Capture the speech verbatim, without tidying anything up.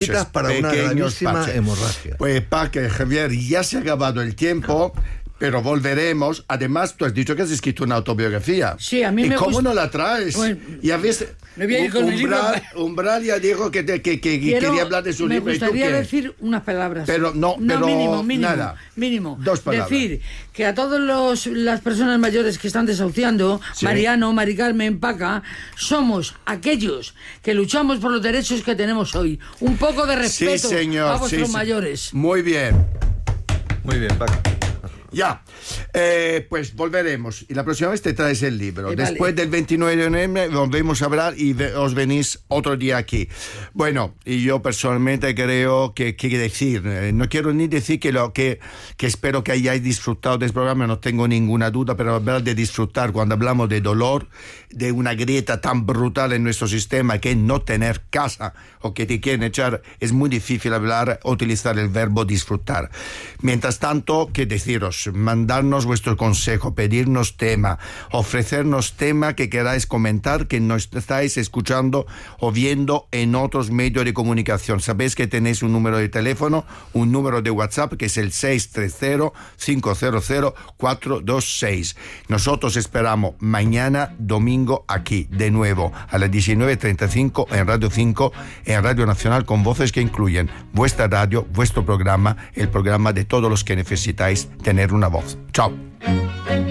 necesitas para una gravísima parches. hemorragia. Pues Paco, Javier, ya se ha acabado el tiempo, pero volveremos. Además, tú has dicho que has escrito una autobiografía. Sí, a mí ¿Y me cómo gusta. no la traes? Pues, y a veces me voy a ir con el libro. Umbral, Umbral ya dijo que, te, que, que Quiero, quería hablar de su me libro. ¿Y tú gustaría qué? decir unas palabras. Pero no, pero mínimo, mínimo, nada. mínimo. Dos palabras. Decir que a todas las personas mayores que están desahuciando, Sí. Mariano, Mari Carmen, Paca, somos aquellos que luchamos por los derechos que tenemos hoy. Un poco de respeto Sí, señor, a vuestros sí, sí. mayores. Muy bien. Muy bien, Paco. Ya, eh, pues volveremos y la próxima vez te traes el libro. Eh, vale. Después del veintinueve de noviembre volvemos a hablar y ve- os venís otro día aquí. Bueno, y yo personalmente creo que, que decir, eh, no quiero ni decir que lo que, que espero que hayáis disfrutado de este programa, no tengo ninguna duda, pero hablar de disfrutar cuando hablamos de dolor, de una grieta tan brutal en nuestro sistema que es no tener casa o que te quieren echar, es muy difícil hablar o utilizar el verbo disfrutar. Mientras tanto, que deciros, mandarnos vuestro consejo, pedirnos tema, ofrecernos tema que queráis comentar, que nos estáis escuchando o viendo en otros medios de comunicación. Sabéis que tenéis un número de teléfono, un número de WhatsApp que es el seis tres cero, cinco cero cero, cuatro dos seis. Nosotros esperamos mañana domingo aquí, de nuevo, a las diecinueve treinta y cinco en Radio cinco, en Radio Nacional, con voces que incluyen vuestra radio, vuestro programa, el programa de todos los que necesitáis tener una voz. Chao.